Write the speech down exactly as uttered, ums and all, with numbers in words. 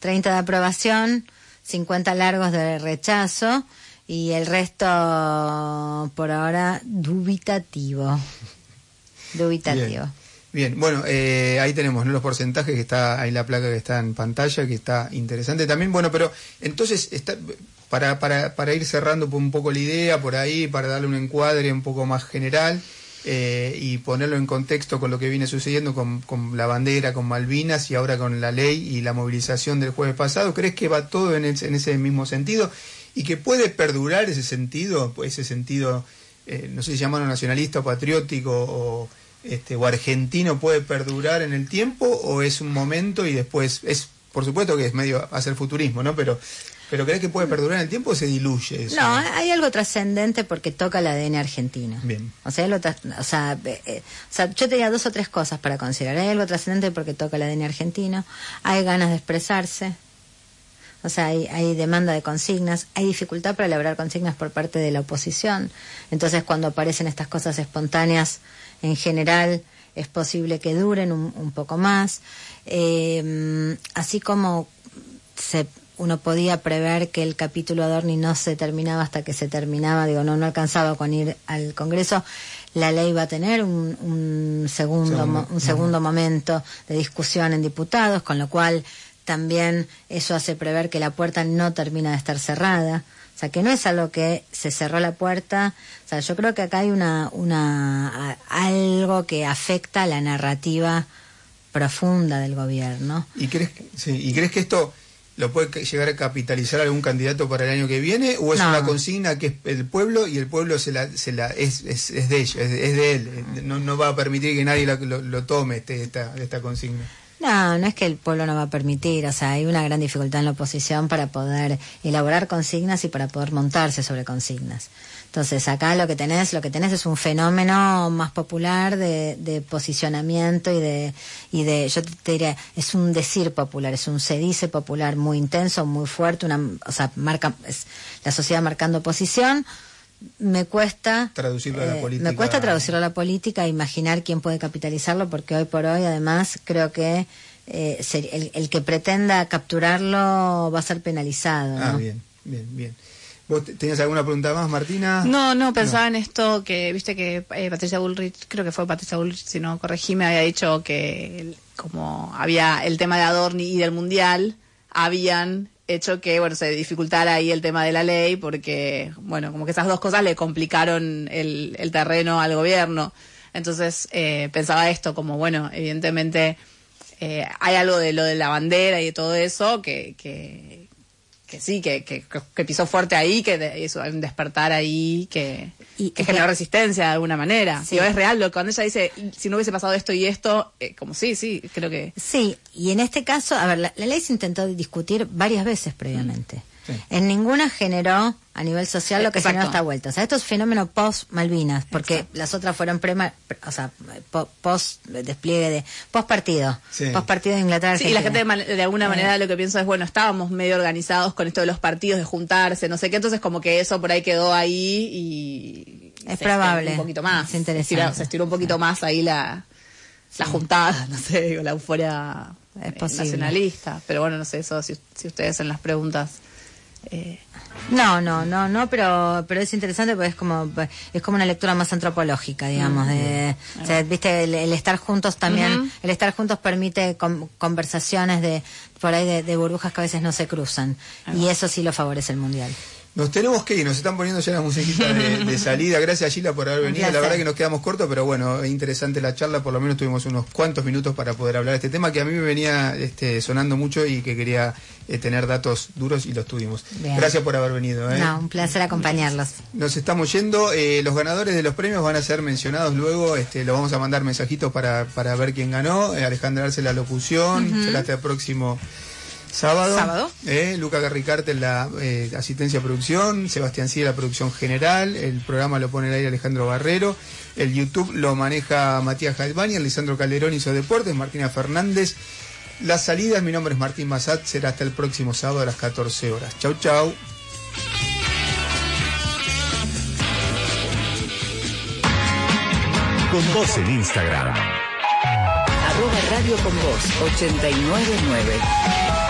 treinta de aprobación, cincuenta largos de rechazo y el resto por ahora dubitativo. Dubitativo. Bien. Bien, bueno, eh, ahí tenemos, ¿no?, los porcentajes, que está ahí la placa que está en pantalla, que está interesante también. Bueno, pero entonces, está, para, para, para ir cerrando un poco la idea por ahí, para darle un encuadre un poco más general eh, y ponerlo en contexto con lo que viene sucediendo con, con la bandera, con Malvinas y ahora con la ley y la movilización del jueves pasado, ¿crees que va todo en, el, en ese mismo sentido y que puede perdurar ese sentido, ese sentido, eh, no sé si llamarlo nacionalista o patriótico o... Este, o argentino, puede perdurar en el tiempo, o es un momento y después es, por supuesto que es medio hacer futurismo, ¿no? Pero, pero ¿crees que puede perdurar en el tiempo o se diluye eso? No, hay algo trascendente porque toca el A D N argentino. Bien. O sea, algo tras, o sea, eh, o sea, yo tenía dos o tres cosas para considerar. Hay algo trascendente porque toca el A D N argentino, hay ganas de expresarse. O sea, hay, hay demanda de consignas, hay dificultad para elaborar consignas por parte de la oposición. Entonces, cuando aparecen estas cosas espontáneas, en general es posible que duren un, un poco más. Eh, así como se, uno podía prever que el capítulo Adorni no se terminaba hasta que se terminaba, digo, no, no alcanzaba con ir al Congreso, la ley va a tener un, un segundo, segundo. un segundo momento de discusión en diputados, con lo cual también eso hace prever que la puerta no termina de estar cerrada. O sea, que no es algo que se cerró la puerta. O sea, yo creo que acá hay una, una a, algo que afecta a la narrativa profunda del gobierno. ¿Y crees, sí, ¿y crees que esto lo puede llegar a capitalizar algún candidato para el año que viene? ¿O es no. una consigna que es el pueblo y el pueblo se la, se la es, es, es de ellos, es, es de él? No, no va a permitir que nadie lo, lo, lo tome este, esta, esta consigna. No, no es que el pueblo no va a permitir, o sea, hay una gran dificultad en la oposición para poder elaborar consignas y para poder montarse sobre consignas. Entonces, acá lo que tenés, lo que tenés es un fenómeno más popular de, de posicionamiento y de, y de, yo te diría, es un decir popular, es un se dice popular muy intenso, muy fuerte, una, o sea, marca, es la sociedad marcando posición. Me cuesta traducirlo eh, a la política. Me cuesta traducirlo a la política, imaginar quién puede capitalizarlo, porque hoy por hoy, además, creo que eh, el, el que pretenda capturarlo va a ser penalizado. Ah, ¿no? bien, bien, bien. ¿Vos tenías alguna pregunta más, Martina? No, no, pensaba no. en esto que, viste que eh, Patricia Bullrich, creo que fue Patricia Bullrich, si no corregíme, había dicho que el, como había el tema de Adorni y del Mundial, habían hecho que, bueno, se dificultara ahí el tema de la ley, porque, bueno, como que esas dos cosas le complicaron el, el terreno al gobierno. Entonces, eh, pensaba esto, como, bueno, evidentemente eh, hay algo de lo de la bandera y de todo eso que... que que sí, que, que, que pisó fuerte ahí, que de, eso, hay un despertar ahí que, y, que generó que, resistencia de alguna manera. Sí. Digo, es real, lo, cuando ella dice, si no hubiese pasado esto y esto, eh, como sí, sí, creo que... Sí, y en este caso, a ver, la, la ley se intentó discutir varias veces previamente. Sí. En ninguna generó a nivel social lo que Exacto. generó esta vuelta. O sea, esto es fenómeno post-Malvinas, porque Exacto. las otras fueron pre, o sea, post-despliegue de... post-partido. Sí. Post-partido de Inglaterra. Sí, y la gente de, de alguna eh. manera lo que piensa es, bueno, estábamos medio organizados con esto de los partidos, de juntarse, no sé qué, entonces como que eso por ahí quedó ahí y... Es probable. Un poquito más. Es interesante. Se estiró, se estiró un poquito sí. más ahí la, sí. la juntada, no sé, digo, la euforia es eh, nacionalista. Pero bueno, no sé, eso si, si ustedes en las preguntas... Eh. No, no, no, no, pero pero es interesante porque es como es como una lectura más antropológica, digamos, de, uh-huh. o sea, viste, el, el estar juntos también, uh-huh. el estar juntos permite com, conversaciones de por ahí de, de burbujas que a veces no se cruzan, uh-huh. y eso sí lo favorece el mundial. Nos tenemos que ir, nos están poniendo ya la musiquita de, de salida. Gracias, Gila, por haber venido. La verdad que nos quedamos cortos, pero bueno, es interesante la charla. Por lo menos tuvimos unos cuantos minutos para poder hablar de este tema que a mí me venía este, sonando mucho y que quería eh, tener datos duros y los tuvimos. Bien. Gracias por haber venido. ¿eh? No, un placer acompañarlos. Nos estamos yendo. Eh, los ganadores de los premios van a ser mencionados luego. Este, lo vamos a mandar mensajitos para, para ver quién ganó. Eh, Alejandra Arce la locución. Uh-huh. Será hasta el próximo... Sábado, Sábado. Eh, Luca Garricarte en la eh, asistencia a producción, Sebastián Cía la producción general, el programa lo pone el aire Alejandro Barrero, el YouTube lo maneja Matías Galvani, Lisandro Calderón hizo deportes, Martina Fernández. Las salidas, mi nombre es Martín Massat, será hasta el próximo sábado a las catorce horas. Chau, chau. Con vos en Instagram. Arroba Radio con Vos ochenta y nueve nueve.